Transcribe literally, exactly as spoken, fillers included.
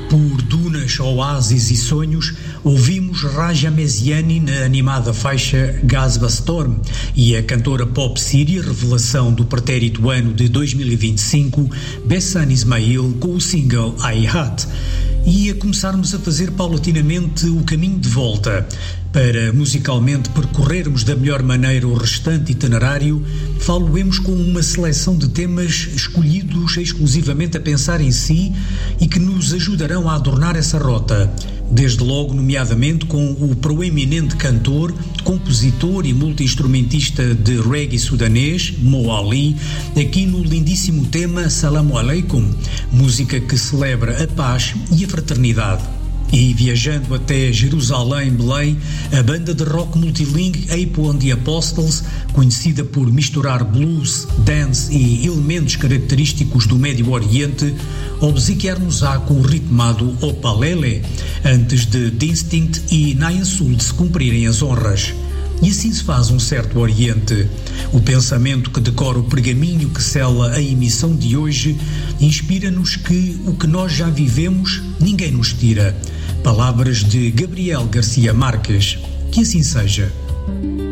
Por dunas, oásis e sonhos, ouvimos Raja Mesiani na animada faixa Ghazba Storm e a cantora pop síria, revelação do pretérito ano de dois mil e vinte e cinco, Bessan Ismail, com o single I Hat. E a começarmos a fazer paulatinamente o caminho de volta. Para musicalmente percorrermos da melhor maneira o restante itinerário, falo-emos com uma seleção de temas escolhidos exclusivamente a pensar em si e que nos ajudarão a adornar essa rota. Desde logo, nomeadamente, com o proeminente cantor, compositor e multi-instrumentista de reggae sudanês, Mo Ali, aqui no lindíssimo tema Salamu Alaikum, música que celebra a paz e a fraternidade. E viajando até Jerusalém, Belém, a banda de rock multilingue Ape and the Apostles, conhecida por misturar blues, dance e elementos característicos do Médio Oriente, obsequiar-nos-á com o ritmado Opalele, antes de Distinct e Nyan Sul de se cumprirem as honras. E assim se faz um certo Oriente. O pensamento que decora o pergaminho que sela a emissão de hoje inspira-nos que o que nós já vivemos ninguém nos tira. Palavras de Gabriel Garcia Marques. Que assim seja.